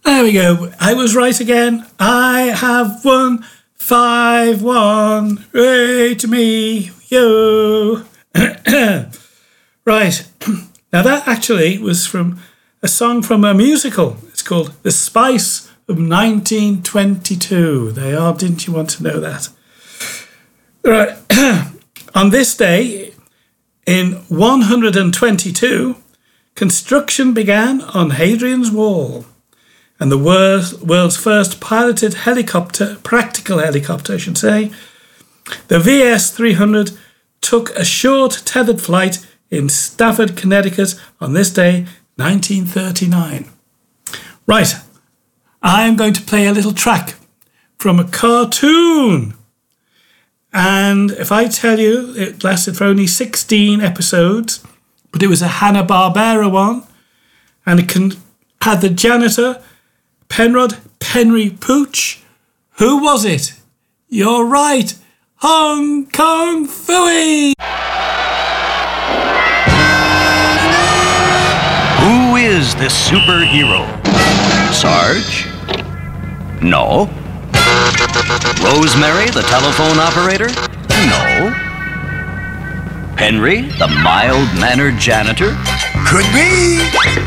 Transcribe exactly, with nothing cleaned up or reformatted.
There we go. I was right again. I have won five one. Hooray to me. Yo. Right. Now that actually was from a song from a musical. It's called The Spice of nineteen twenty-two. They are, didn't you want to know that? Right. On this day, in one hundred twenty-two, construction began on Hadrian's Wall. And the world's first piloted helicopter, practical helicopter, I should say, the V S three hundred, took a short tethered flight in Stafford, Connecticut on this day, nineteen thirty-nine. Right, I'm going to play a little track from a cartoon. And if I tell you it lasted for only sixteen episodes, but it was a Hanna-Barbera one, and it can, had the janitor, Penrod Penry Pooch. Who was it? You're right. Hong Kong Phooey! Who is this superhero? Sarge? No. Rosemary, the telephone operator? No. Henry, the mild-mannered janitor? Could be.